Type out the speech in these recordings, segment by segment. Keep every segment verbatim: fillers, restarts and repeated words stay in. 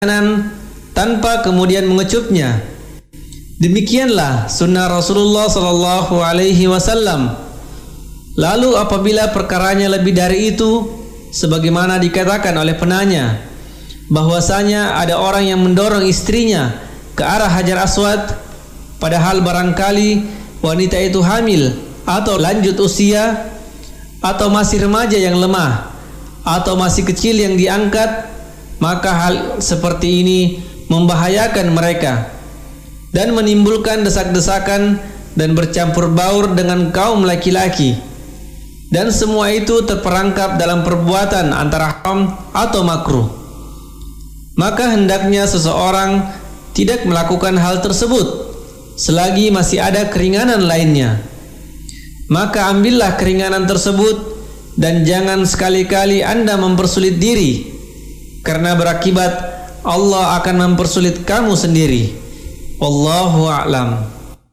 makanan tanpa kemudian mengecupnya. Demikianlah sunnah Rasulullah sallallahu alaihi wasallam. Lalu apabila perkaranya lebih dari itu, sebagaimana dikatakan oleh penanya, bahwasanya ada orang yang mendorong istrinya ke arah Hajar Aswad, padahal barangkali wanita itu hamil atau lanjut usia, atau masih remaja yang lemah, atau masih kecil yang diangkat, maka hal seperti ini membahayakan mereka dan menimbulkan desak-desakan dan bercampur baur dengan kaum laki-laki, dan semua itu terperangkap dalam perbuatan antara haram atau makruh. Maka hendaknya seseorang tidak melakukan hal tersebut selagi masih ada keringanan lainnya. Maka ambillah keringanan tersebut dan jangan sekali-kali Anda mempersulit diri, karena berakibat Allah akan mempersulit kamu sendiri. Wallahu a'lam.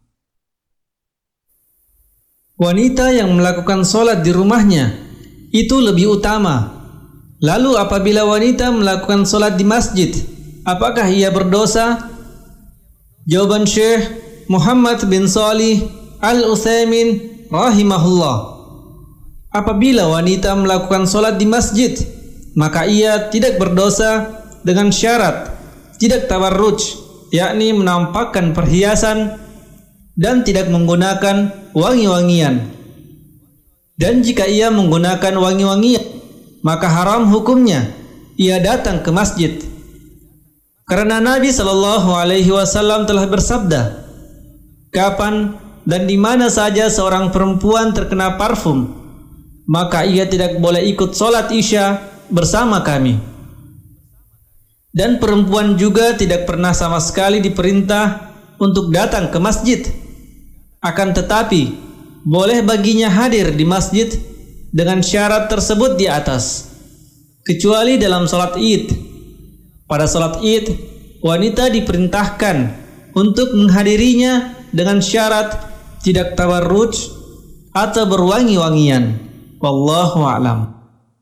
Wanita yang melakukan sholat di rumahnya itu lebih utama. Lalu apabila wanita melakukan sholat di masjid, apakah ia berdosa? Jawaban Syekh Muhammad bin Shalih Al-Utsaimin rahimahullah, apabila wanita melakukan sholat di masjid, maka ia tidak berdosa dengan syarat tidak tabarruj, yakni menampakkan perhiasan dan tidak menggunakan wangi-wangian. Dan jika ia menggunakan wangi-wangian, maka haram hukumnya ia datang ke masjid. Karena Nabi sallallahu alaihi wasallam telah bersabda, kapan dan di mana saja seorang perempuan terkena parfum, maka ia tidak boleh ikut sholat isya bersama kami. Dan perempuan juga tidak pernah sama sekali diperintah untuk datang ke masjid. Akan tetapi boleh baginya hadir di masjid dengan syarat tersebut di atas, kecuali dalam sholat id. Pada sholat id, wanita diperintahkan untuk menghadirinya dengan syarat tidak tabarruj atau berwangi-wangian. Wallahu a'lam.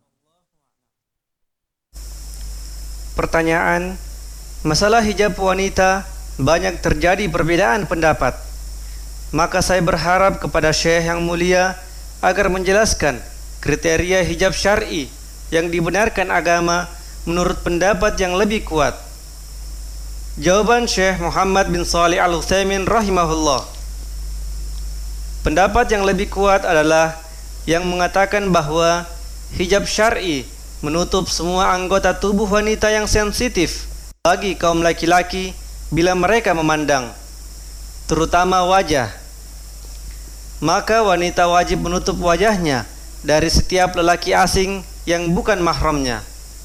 Pertanyaan, masalah hijab wanita banyak terjadi perbedaan pendapat. Maka saya berharap kepada Syekh yang mulia agar menjelaskan kriteria hijab syar'i yang dibenarkan agama menurut pendapat yang lebih kuat. Jawaban Syekh Muhammad bin Shalih Al-Utsaimin rahimahullah, pendapat yang lebih kuat adalah yang mengatakan bahwa hijab syar'i menutup semua anggota tubuh wanita yang sensitif bagi kaum laki-laki bila mereka memandang, terutama wajah. Maka wanita wajib menutup wajahnya dari setiap lelaki asing yang bukan mahramnya.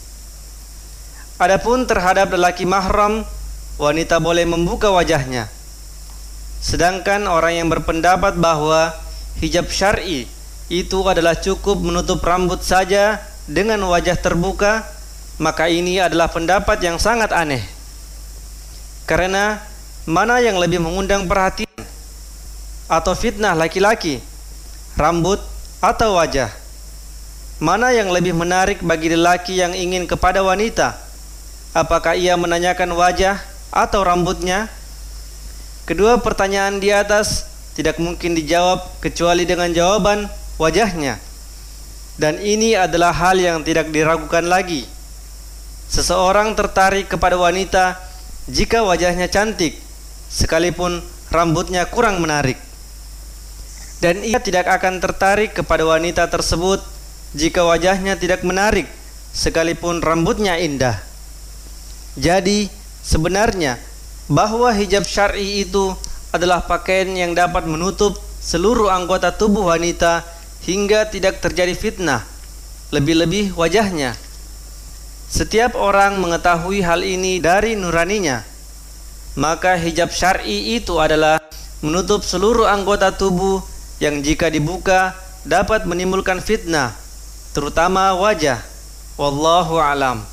Adapun terhadap lelaki mahram, wanita boleh membuka wajahnya. Sedangkan orang yang berpendapat bahwa hijab syar'i itu adalah cukup menutup rambut saja dengan wajah terbuka, maka ini adalah pendapat yang sangat aneh. Karena mana yang lebih mengundang perhatian atau fitnah laki-laki, rambut atau wajah? Mana yang lebih menarik bagi lelaki yang ingin kepada wanita? Apakah ia menanyakan wajah atau rambutnya? Kedua pertanyaan di atas tidak mungkin dijawab kecuali dengan jawaban wajahnya. Dan ini adalah hal yang tidak diragukan lagi. Seseorang tertarik kepada wanita jika wajahnya cantik, sekalipun rambutnya kurang menarik. Dan ia tidak akan tertarik kepada wanita tersebut jika wajahnya tidak menarik, sekalipun rambutnya indah. Jadi sebenarnya bahwa hijab syar'i itu adalah pakaian yang dapat menutup seluruh anggota tubuh wanita hingga tidak terjadi fitnah, lebih-lebih wajahnya. Setiap orang mengetahui hal ini dari nuraninya. Maka hijab syar'i itu adalah menutup seluruh anggota tubuh yang jika dibuka dapat menimbulkan fitnah, terutama wajah. Wallahu a'lam.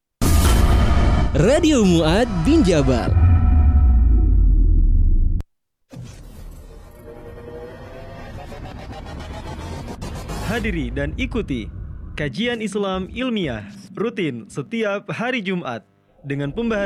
Radio Mu'ad bin Jabal. Hadiri dan ikuti kajian Islam ilmiah rutin setiap hari Jumat dengan pembahasan